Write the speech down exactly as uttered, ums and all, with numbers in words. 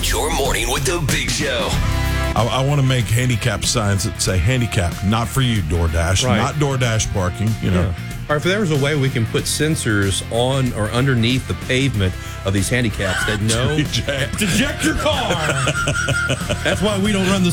Start your morning with the Big Show. I, I want to make handicap signs that say handicap, not for you, DoorDash, Right. not DoorDash parking, you know. Yeah. Or if there was a way we can put sensors on or underneath the pavement of these handicaps that know Eject. eject your car. That's why we don't run the